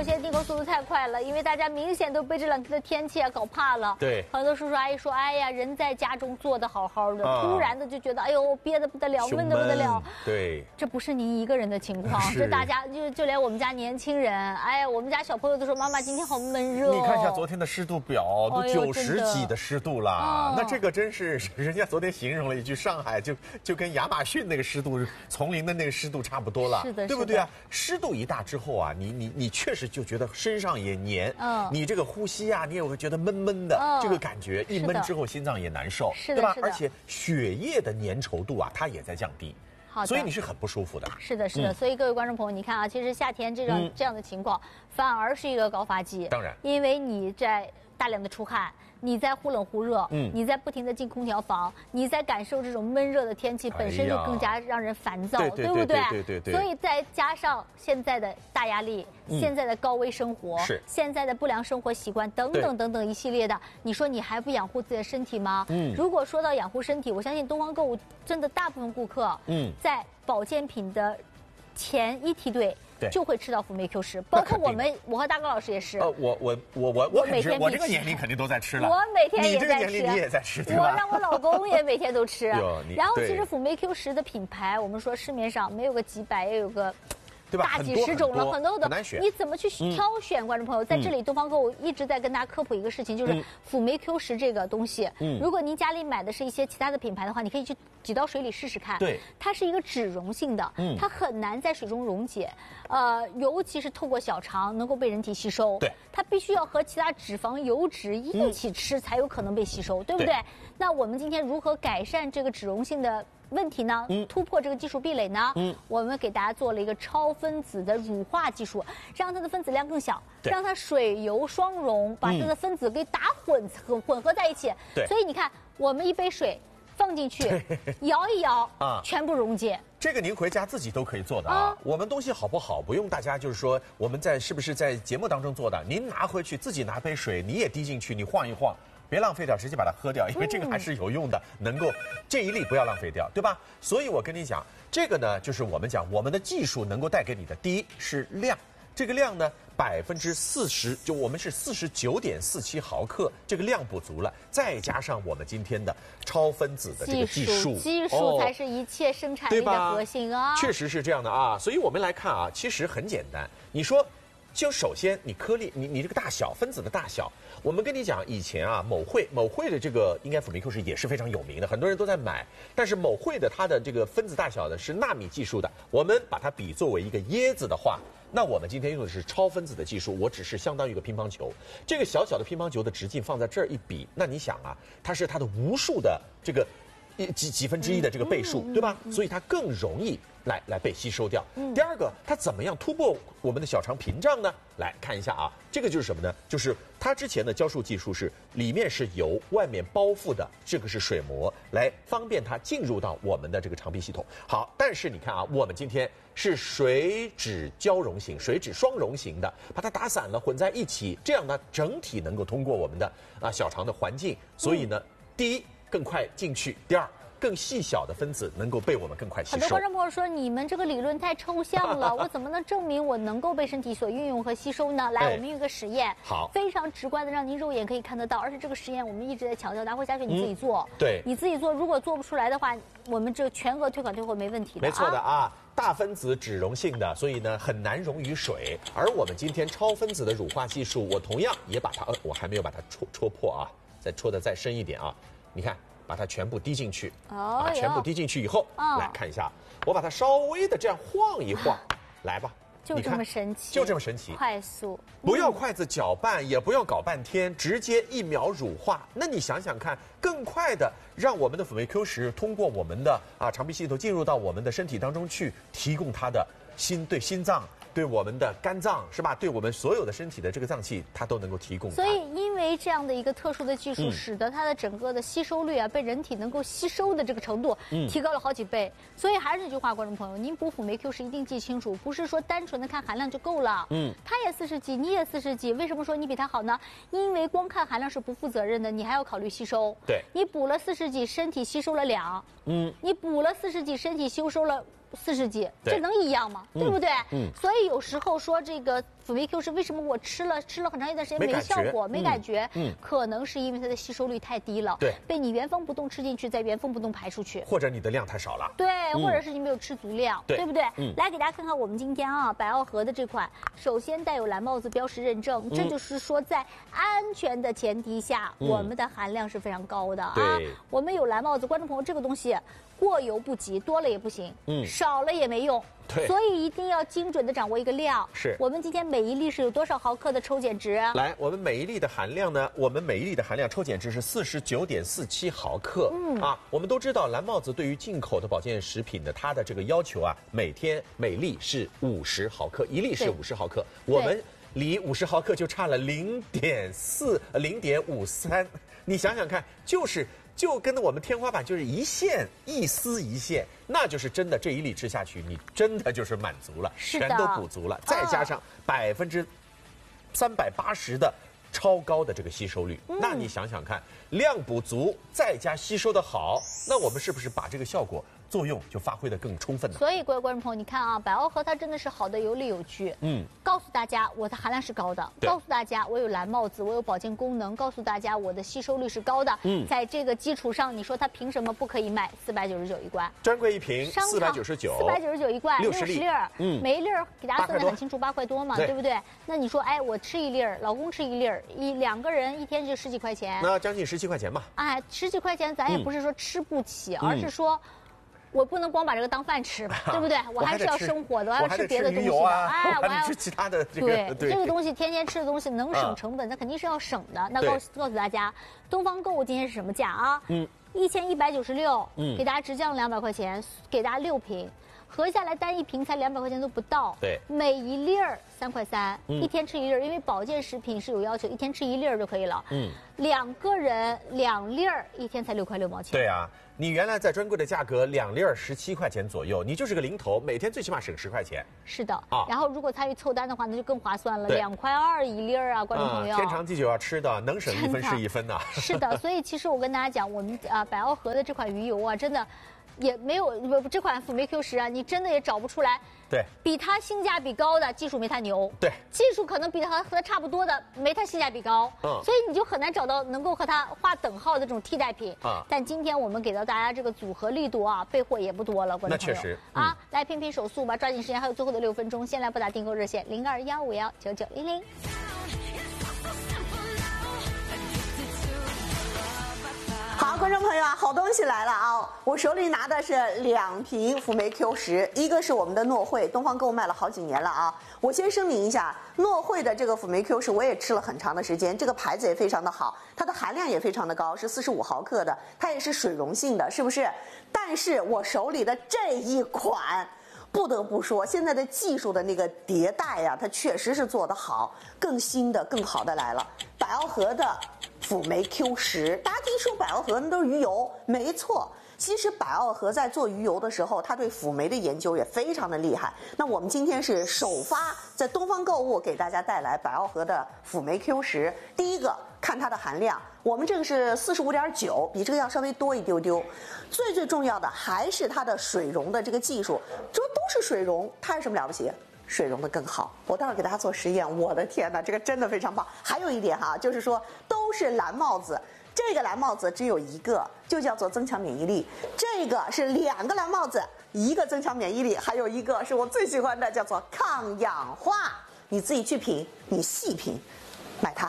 现在订购速度太快了，因为大家明显都被这两天的天气啊搞怕了。 对， 很多叔叔阿姨说，哎呀，人在家中坐得好好的，突然的就觉得，哎呦，憋得不得了，闷得不得了。 对， 这不是您一个人的情况，这大家就连我们家年轻人，哎呀，我们家小朋友都说，妈妈今天好闷热。 你看一下昨天的湿度表，都90几的湿度了，那这个真是人家昨天形容了一句，上海就跟亚马逊那个湿度、丛林的那个湿度差不多了， 是的， 对不对啊？湿度一大之后啊，你确实就觉得身上也黏，你这个呼吸啊，你也会觉得闷闷的，这个感觉一闷之后心脏也难受，对吧？而且血液的粘稠度啊，它也在降低。所以你是很不舒服的。 是的，是的。所以各位观众朋友，你看啊，其实夏天这样的情况，反而是一个高发季。 当然， 因为你在大量的出汗，你在忽冷忽热，你在不停的进空调房，你在感受这种闷热的天气，本身就更加让人烦躁，对不对？ 对。 所以再加上现在的大压力，现在的高危生活，现在的不良生活习惯等等等等一系列的，你说你还不养护自己的身体吗？如果说到养护身体，我相信东方购物真的大部分顾客，在保健品的前一梯队。就会吃到辅酶 Q10，包括我和大高老师也是。 我每天我这个年龄肯定都在吃了。 我每天也在吃。 你这个年龄你也在吃，对吧？ 我让我老公也每天都吃。然后其实辅酶 Q10的品牌，我们说市面上没有个几百，也有个。大几十种了，很多的，你怎么去挑选？观众朋友，在这里东方购物一直在跟大家科普一个事情，就是辅酶 Q10这个东西。如果您家里买的是一些其他的品牌的话，你可以去挤到水里试试看。 对， 它是一个脂溶性的，它很难在水中溶解，尤其是透过小肠能够被人体吸收。 对， 它必须要和其他脂肪、油脂一起吃才有可能被吸收，对不对？那我们今天如何改善这个脂溶性的问题呢？突破这个技术壁垒呢？我们给大家做了一个超分子的乳化技术，让它的分子量更小，让它水油双溶，把它的分子给打混合在一起。所以你看，我们一杯水放进去，摇一摇全部溶解。 这个您回家自己都可以做的啊。我们东西好不好，不用大家就是说我们是不是在节目当中做的？您拿回去自己拿杯水，你也滴进去，你晃一晃。别浪费掉，直接把它喝掉，因为这个还是有用的，能够这一粒不要浪费掉，对吧？所以我跟你讲，这个呢，就是我们讲我们的技术能够带给你的，第一是量，这个量呢40%，就我们是49.47毫克，这个量不足了，再加上我们今天的超分子的这个技术才是一切生产力的核心啊， 确实是这样的啊。所以我们来看啊，其实很简单，你说。就首先你颗粒，你这个大小分子的大小，我们跟你讲，以前啊某汇的这个应该辅酶 Q10也是非常有名的，很多人都在买。但是某汇的它的这个分子大小呢是纳米技术的，我们把它比作为一个椰子的话，那我们今天用的是超分子的技术，我只是相当于一个乒乓球，这个小小的乒乓球的直径放在这儿一比，那你想啊，它是它的无数的这个几分之一的这个倍数，对吧？所以它更容易来被吸收掉。第二个，它怎么样突破我们的小肠屏障呢？来看一下啊，这个就是什么呢？就是它之前的浇授技术是里面是油，外面包覆的这个是水膜，来方便它进入到我们的这个肠壁系统。好，但是你看啊，我们今天是水脂交融型、水脂双溶型的，把它打散了，混在一起，这样呢整体能够通过我们的小肠的环境，所以呢，第一更快进去，第二。更细小的分子能够被我们更快吸收。 很多观众朋友说，你们这个理论太抽象了，我怎么能证明我能够被身体所运用和吸收呢？来，我们用一个实验， 好， 非常直观的让您肉眼可以看得到，而且这个实验我们一直在强调，拿回家去你自己做。 对， 你自己做，如果做不出来的话，我们这全额退款退货没问题的。 没错的啊，大分子脂溶性的，所以呢很难溶于水。而我们今天超分子的乳化技术，我同样也把它，我还没有把它戳破啊，再戳得再深一点啊，你看。把它全部滴进去，全部滴进去以后，来看一下，我把它稍微的这样晃一晃，来吧， 就这么神奇， 就这么神奇， 快速， 不要筷子搅拌，也不要搞半天，直接1秒乳化。那你想想看，更快的让我们的辅酶 Q10通过我们的肠壁系统进入到我们的身体当中去，提供它的对心脏。对我们的肝脏是吧？对我们所有的身体的这个脏器，它都能够提供。 所以，因为这样的一个特殊的技术，使得它的整个的吸收率被人体能够吸收的这个程度提高了好几倍。所以还是那句话，观众朋友，您补辅酶 Q10一定记清楚，不是说单纯的看含量就够了。它也40几，你也40几，为什么说你比它好呢？因为光看含量是不负责任的，你还要考虑吸收。 对， 你补了40几，身体吸收了2。你补了40几，身体吸收了 40几，这能一样吗？对不对？所以有时候说这个辅酶 Q 是为什么我吃了很长一段时间没效果、没感觉，可能是因为它的吸收率太低了， 对， 被你原封不动吃进去，再原封不动排出去， 或者你的量太少了， 对，或者是你没有吃足量，对不对？来给大家看看我们今天百奥和的这款，首先带有蓝帽子标识认证，这就是说在安全的前提下，我们的含量是非常高的啊。我们有蓝帽子，观众朋友，这个东西过犹不及，多了也不行，少了也没用。 对， 所以一定要精准的掌握一个量。 是我们今天每一粒是有多少毫克的抽检值？ 来，我们每一粒的含量呢？我们每一粒的含量抽检值是49.47毫克。我们都知道蓝帽子对于进口的保健食品的它的这个要求啊，每粒是50毫克，一粒是50毫克，我们离50毫克就差了0.53，你想想看，就跟我们天花板就是一线一丝一线，那就是真的这一粒吃下去，你真的就是满足了，全都补足了，再加上380%的超高的这个吸收率，那你想想看，量补足再加吸收的好，那我们是不是把这个效果作用就发挥得更充分呢？ 所以各位观众朋友，你看啊，百奥和它真的是好的有理有据。告诉大家我的含量是高的，告诉大家我有蓝帽子，我有保健功能，告诉大家我的吸收率是高的。在这个基础上，你说它凭什么不可以卖499一罐？ 专柜一瓶499 一罐 ，60 粒儿，每一粒儿给大家算得很清楚，8块多嘛，对不对？那你说，哎，我吃一粒儿，老公吃一粒儿，两个人一天就10几块钱， 那将近17块钱吧。 哎，10几块钱咱也不是说吃不起，而是说。我不能光把这个当饭吃吧，对不对？我还是要生活的，我还要吃别的东西的。 哎，我要吃其他的这个。 对，这个东西天天吃的东西能省成本，那肯定是要省的。那告诉大家，东方购物今天是什么价啊？1196，给大家直降200块钱，给大家6瓶。合下来单一瓶才200块钱都不到， 对， 每一粒儿3块3，一天吃一粒儿，因为保健食品是有要求，一天吃1粒儿就可以了。2个人2粒儿，一天才6块6毛钱。 对啊，你原来在专柜的价格2粒儿17块钱左右，你就是个零头，每天最起码省10块钱。 是的啊，然后如果参与凑单的话，那就更划算了，2块2一粒儿啊，观众朋友。 天长地久要吃的，能省1分是1分呐。 是的，所以其实我跟大家讲，我们百奥和的这款鱼油啊，真的。也没有这款辅酶 Q10啊，你真的也找不出来，比它性价比高的技术没它牛，技术可能比它和它差不多的没它性价比高，所以你就很难找到能够和它划等号的这种替代品。但今天我们给到大家这个组合力度啊，备货也不多了，观众朋友。 那确实啊，来拼手速吧，抓紧时间，还有最后的6分钟，先来拨打订购热线0215199900。 好，观众朋友啊，好东西来了啊！我手里拿的是2瓶辅酶 Q10，一个是我们的诺慧，东方购物卖了好几年了啊。我先声明一下，诺慧的这个辅酶 Q10我也吃了很长的时间，这个牌子也非常的好，它的含量也非常的高，是45毫克的，它也是水溶性的，是不是？但是我手里的这一款。不得不说，现在的技术的那个迭代呀，它确实是做得好，更新的、更好的来了。百奥和的辅酶 Q10，大家听说百奥和那都是鱼油，没错。其实百奥和在做鱼油的时候，它对辅酶的研究也非常的厉害。那我们今天是首发在东方购物给大家带来百奥和的辅酶 Q10。第一个看它的含量，我们这个是45.9，比这个要稍微多一丢丢。最重要的还是它的水溶的这个技术，这都是水溶，它有什么了不起？水溶的更好。我待会儿给大家做实验，我的天哪，这个真的非常棒。还有一点哈，就是说都是蓝帽子。这个蓝帽子只有一个，就叫做增强免疫力。这个是2个蓝帽子，一个增强免疫力，还有一个是我最喜欢的，叫做抗氧化。你自己去品，你细品，买它。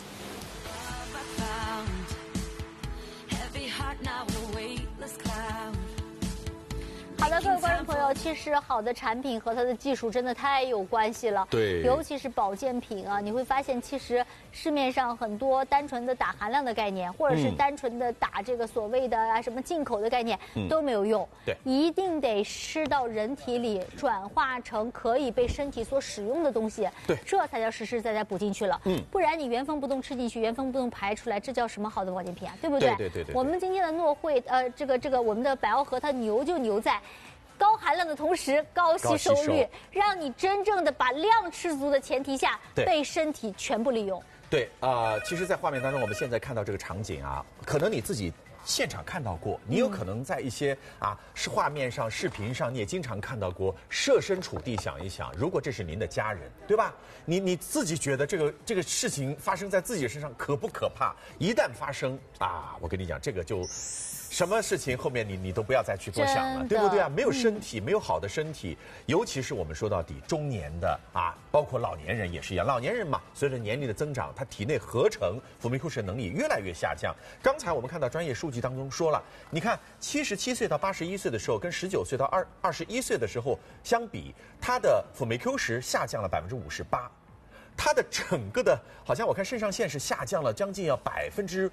好的，各位观众朋友，其实好的产品和它的技术真的太有关系了。 对， 尤其是保健品啊，你会发现其实市面上很多单纯的打含量的概念，或者是单纯的打这个所谓的什么进口的概念，都没有用。 对， 一定得吃到人体里，转化成可以被身体所使用的东西。 对， 这才叫实实在在补进去了。不然你原封不动吃进去，原封不动排出来，这叫什么好的保健品啊？对不对？ 对。 我们今天的诺慧，这个我们的百奥和它牛就牛在。高含量的同时高吸收率，让你真正的把量吃足的前提下，被身体全部利用。 对其实，在画面当中，我们现在看到这个场景啊，可能你自己现场看到过，你有可能在一些是画面上、视频上，你也经常看到过。设身处地想一想，如果这是您的家人，对吧？你自己觉得这个事情发生在自己身上可不可怕？一旦发生我跟你讲，这个就。什么事情后面你都不要再去多想了，对不对啊？没有身体，没有好的身体，尤其是我们说到底中年的包括老年人也是一样。老年人嘛，随着年龄的增长，他体内合成辅酶 Q 十能力越来越下降。刚才我们看到专业数据当中说了，你看77岁到81岁的时候，跟19岁到21岁的时候相比，他的辅酶 Q 十下降了58%，他的整个的，好像我看肾上腺是下降了将近要83%。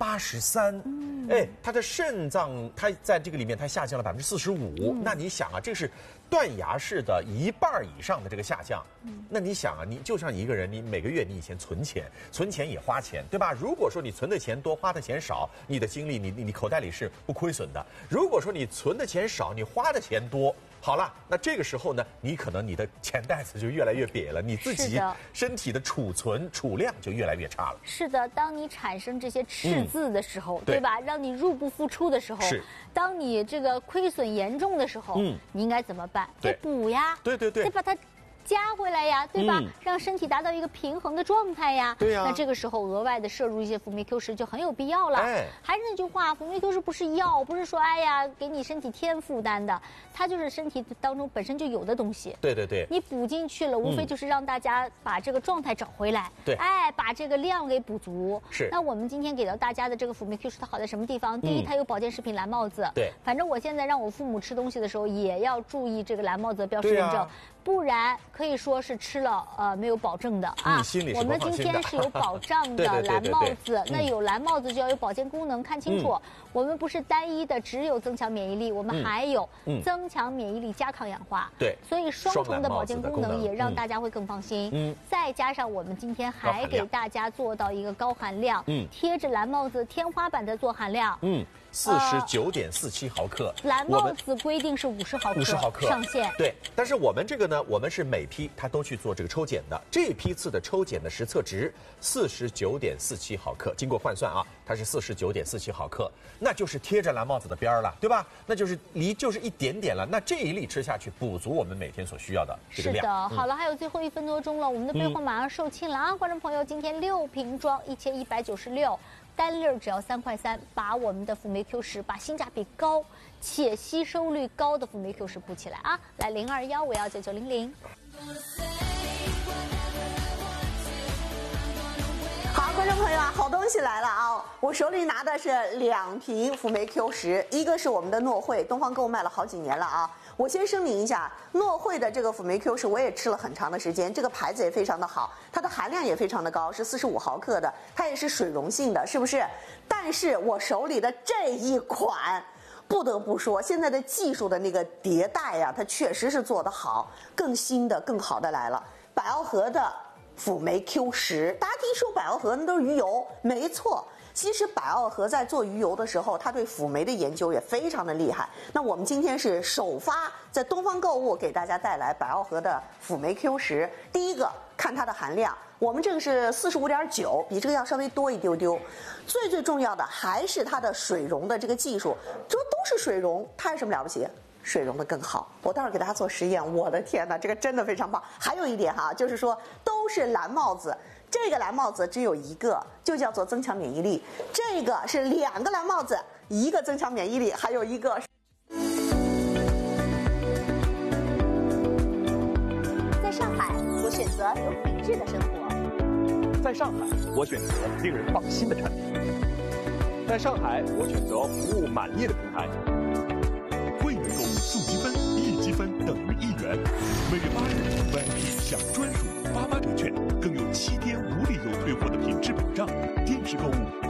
他的肾脏，它在这个里面它下降了45%。那你想这是断崖式的1半以上的这个下降。那你想你就像一个人，你每个月你以前存钱也花钱，对吧？如果说你存的钱多，花的钱少，你的精力你口袋里是不亏损的。如果说你存的钱少，你花的钱多，好了，那这个时候呢，你可能你的钱袋子就越来越瘪了，你自己身体的储量就越来越差了。 是的，当你产生这些赤字的时候，对吧？让你入不敷出的时候，当你这个亏损严重的时候，你应该怎么办？得补呀， 对， 得把它加回来呀，对吧？让身体达到一个平衡的状态呀。 对呀。 那这个时候额外的摄入一些辅酶 Q 十就很有必要了。还是那句话，辅酶 Q 十不是药，不是说给你身体添负担的，它就是身体当中本身就有的东西。 对。 你补进去了，无非就是让大家把这个状态找回来。 对。 把这个量给补足。 是。 那我们今天给到大家的这个辅酶 Q 十它好在什么地方？第一，它有保健食品蓝帽子。 对。 反正我现在让我父母吃东西的时候，也要注意这个蓝帽子的标识认证。不然可以说是吃了没有保证的我们今天是有保障的蓝帽子，那有蓝帽子就要有保健功能，看清楚。我们不是单一的只有增强免疫力，我们还有增强免疫力加抗氧化。 对， 所以双重的保健功能也让大家会更放心。再加上我们今天还给大家做到一个高含量，贴着蓝帽子天花板的做含量。 49.47毫克， 蓝帽子规定是50毫克上限。 对，但是我们这个呢，我们是每批它都去做这个抽检的，这批次的抽检的实测值49.47毫克，经过换算它是49.47毫克，那就是贴着蓝帽子的边儿了，对吧？那就是就是一点点了，那这一粒吃下去，补足我们每天所需要的这个量。 是的，好了，还有最后1分多钟了，我们的备货马上售罄了观众朋友，今天6瓶装1196。单粒只要3块3，把我们的辅酶 Q 十，把性价比高且吸收率高的辅酶 Q 十补起来来021519900。 好，观众朋友好东西来了我手里拿的是2瓶辅酶 Q 十，一个是我们的诺慧，东方购物卖了好几年了我先声明一下，诺慧的这个辅酶 Q 十我也吃了很长的时间，这个牌子也非常的好，它的含量也非常的高，是45毫克的，它也是水溶性的，是不是？但是我手里的这一款，不得不说，现在的技术的那个迭代它确实是做得好，更新的、更好的来了。百奥和的辅酶 Q 十，大家第一说百奥和那都是鱼油，没错。其实百奥和在做鱼油的时候，它对辅酶的研究也非常的厉害。那我们今天是首发在东方购物给大家带来百奥和的辅酶 Q 十。第一个看它的含量，我们这个是45.9，比这个要稍微多一丢丢。最重要的还是它的水溶的这个技术，这都是水溶，它有什么了不起？水溶的更好。我待会儿给大家做实验，我的天哪，这个真的非常棒。还有一点就是说都是蓝帽子。这个蓝帽子只有一个，就叫做增强免疫力。这个是2个蓝帽子，一个增强免疫力，还有一个。 在上海，我选择有品质的生活。 在上海，我选择令人放心的产品。在上海，我选择服务满意的平台。 会员购物送积分，1积分等于1元。每月8日 VIP 享专属88折券，更有7天无理由退货的品质保障。电视购物